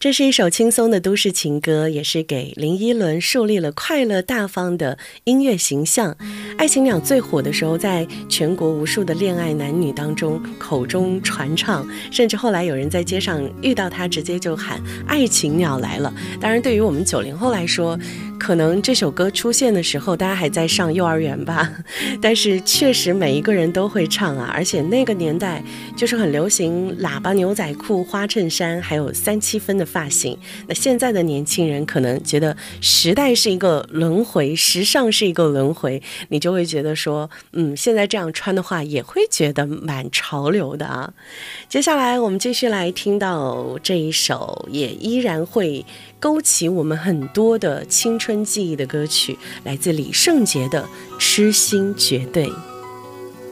这是一首轻松的都市情歌，也是给林依轮树立了快乐大方的音乐形象。爱情鸟最火的时候，在全国无数的恋爱男女当中口中传唱，甚至后来有人在街上遇到他直接就喊爱情鸟来了。当然对于我们90后来说，可能这首歌出现的时候大家还在上幼儿园吧，但是确实每一个人都会唱啊。而且那个年代就是很流行喇叭牛仔裤、花衬衫还有3-7分的发型。那现在的年轻人可能觉得时代是一个轮回，时尚是一个轮回，你就会觉得说现在这样穿的话也会觉得蛮潮流的啊。接下来我们继续来听到这一首也依然会勾起我们很多的青春记忆的歌曲，来自李圣杰的《痴心绝对》。